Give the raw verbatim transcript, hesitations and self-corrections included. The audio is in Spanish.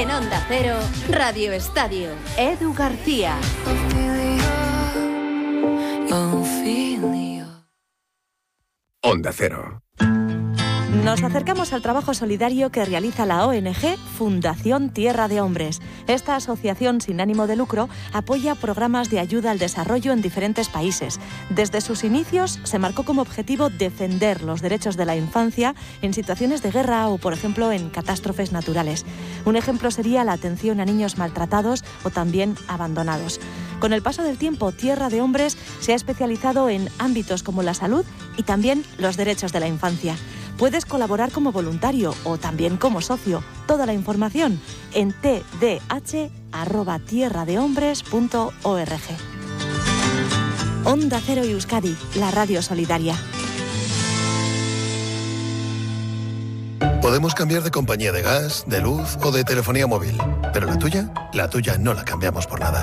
En Onda Cero, Radio Estadio, Edu García. Onda Cero. Nos acercamos al trabajo solidario que realiza la O N G Fundación Tierra de Hombres. Esta asociación sin ánimo de lucro apoya programas de ayuda al desarrollo en diferentes países. Desde sus inicios se marcó como objetivo defender los derechos de la infancia en situaciones de guerra o, por ejemplo, en catástrofes naturales. Un ejemplo sería la atención a niños maltratados o también abandonados. Con el paso del tiempo, Tierra de Hombres se ha especializado en ámbitos como la salud y también los derechos de la infancia. Puedes colaborar como voluntario o también como socio. Toda la información en t d h arroba tierra de hombres punto org. Onda Cero y Euskadi, la radio solidaria. Podemos cambiar de compañía de gas, de luz o de telefonía móvil, pero la tuya, la tuya no la cambiamos por nada.